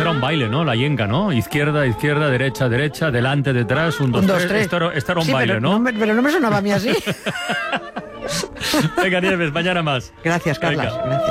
era un baile, ¿no? La yenga, ¿no? Izquierda, izquierda, derecha, derecha, delante, detrás, 1, 2, 3. Esto era un baile, pero ¿no? Pero no me sonaba a mí así. Venga, Nieves, mañana más. Gracias, Carlas. Venga. Gracias.